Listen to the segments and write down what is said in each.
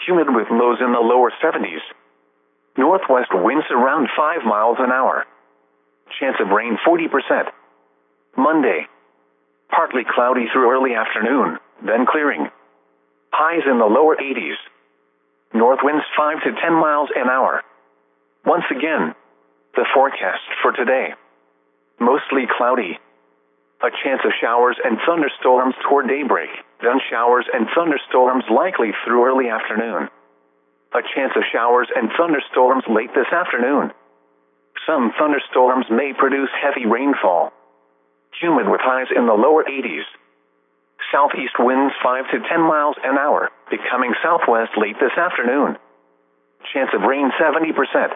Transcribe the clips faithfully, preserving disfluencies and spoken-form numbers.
Humid with lows in the lower seventies. Northwest winds around five miles an hour. Chance of rain forty percent. Monday. Partly cloudy through early afternoon, then clearing. Highs in the lower eighties. North winds five to ten miles an hour. Once again, the forecast for today. Mostly cloudy. A chance of showers and thunderstorms toward daybreak, then showers and thunderstorms likely through early afternoon. A chance of showers and thunderstorms late this afternoon. Some thunderstorms may produce heavy rainfall. Humid with highs in the lower eighties. Southeast winds five to ten miles an hour, becoming southwest late this afternoon. Chance of rain seventy percent.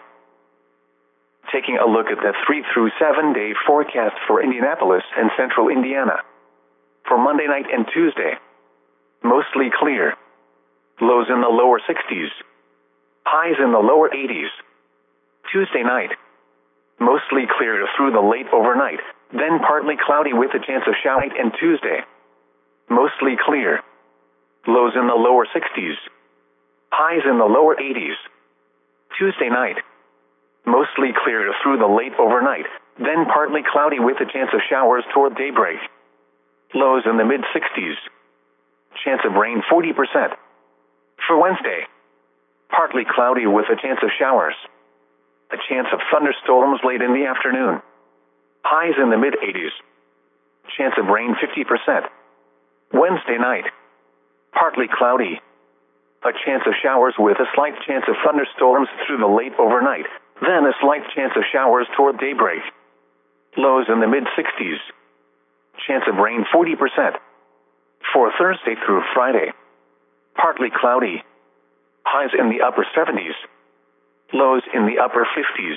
Taking a look at the three through seven day forecast for Indianapolis and central Indiana. For Monday night and Tuesday. Mostly clear. Lows in the lower sixties. Highs in the lower eighties. Tuesday night. Mostly clear through the late overnight, then partly cloudy with a chance of shower and Tuesday. Mostly clear. Lows in the lower sixties. Highs in the lower eighties. Tuesday night. Mostly clear through the late overnight, then partly cloudy with a chance of showers toward daybreak. Lows in the mid-sixties. Chance of rain forty percent. For Wednesday. Partly cloudy with a chance of showers. A chance of thunderstorms late in the afternoon. Highs in the mid-eighties. Chance of rain fifty percent. Wednesday night. Partly cloudy. A chance of showers with a slight chance of thunderstorms through the late overnight, then a slight chance of showers toward daybreak. Lows in the mid-sixties. Chance of rain forty percent. For Thursday through Friday. Partly cloudy. Highs in the upper seventies. Lows in the upper fifties.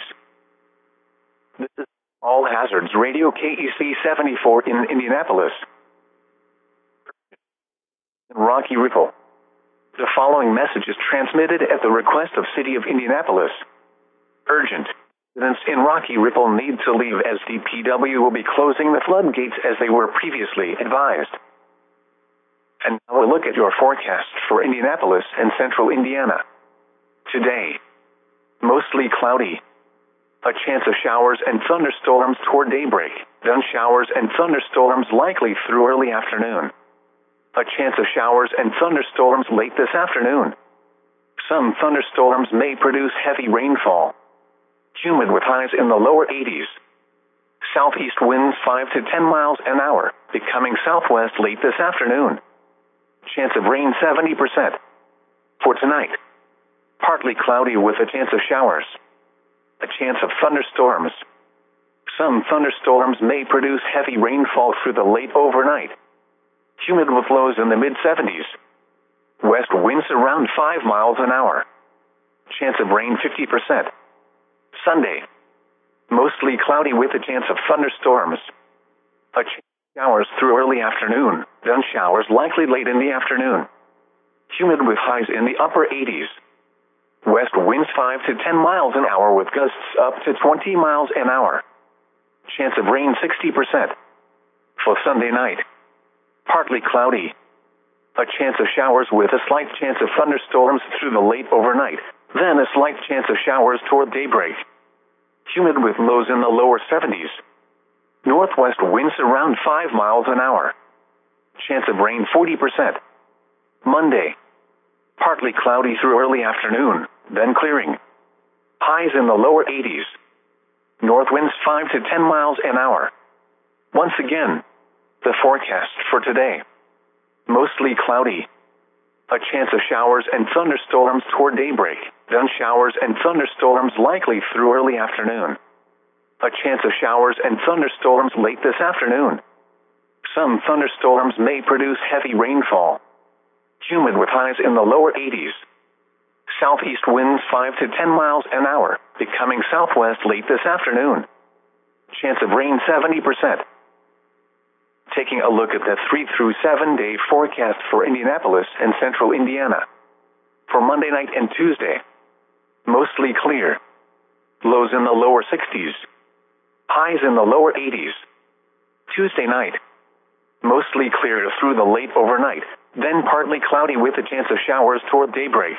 This is All Hazards Radio K E C seventy-four in Indianapolis. Rocky Ripple. The following message is transmitted at the request of City of Indianapolis. Urgent. Residents in Rocky Ripple need to leave as D P W will be closing the floodgates as they were previously advised. And now a look at your forecast for Indianapolis and central Indiana. Today. Mostly cloudy. A chance of showers and thunderstorms toward daybreak, then showers and thunderstorms likely through early afternoon. A chance of showers and thunderstorms late this afternoon. Some thunderstorms may produce heavy rainfall. Humid with highs in the lower eighties. Southeast winds five to ten miles an hour, becoming southwest late this afternoon. Chance of rain seventy percent. For tonight. Partly cloudy with a chance of showers. A chance of thunderstorms. Some thunderstorms may produce heavy rainfall through the late overnight. Humid with lows in the mid-seventies. West winds around five miles an hour. Chance of rain fifty percent. Sunday. Mostly cloudy with a chance of thunderstorms. A chance of showers through early afternoon, then showers likely late in the afternoon. Humid with highs in the upper eighties. West winds five to ten miles an hour with gusts up to twenty miles an hour. Chance of rain sixty percent. For Sunday night. Partly cloudy. A chance of showers with a slight chance of thunderstorms through the late overnight, then a slight chance of showers toward daybreak. Humid with lows in the lower seventies. Northwest winds around five miles an hour. Chance of rain forty percent. Monday. Partly cloudy through early afternoon, then clearing. Highs in the lower eighties. North winds five to ten miles an hour. Once again, the forecast for today. Mostly cloudy. A chance of showers and thunderstorms toward daybreak, then showers and thunderstorms likely through early afternoon. A chance of showers and thunderstorms late this afternoon. Some thunderstorms may produce heavy rainfall. Humid with highs in the lower eighties. Southeast winds five to ten miles an hour, becoming southwest late this afternoon. Chance of rain seventy percent. Taking a look at the three through seven day forecast for Indianapolis and central Indiana. For Monday night and Tuesday. Mostly clear. Lows in the lower sixties. Highs in the lower eighties. Tuesday night. Mostly clear through the late overnight, then partly cloudy with a chance of showers toward daybreak.